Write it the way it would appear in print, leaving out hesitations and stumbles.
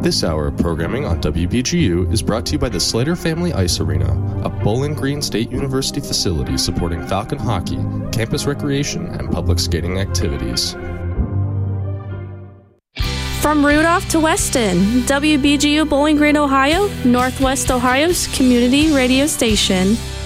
This hour of programming on WBGU is brought to you by the Slater Family Ice Arena, a Bowling Green State University facility supporting Falcon hockey, campus recreation, and public skating activities. From Rudolph to Weston, WBGU Bowling Green, Ohio, Northwest Ohio's community radio station.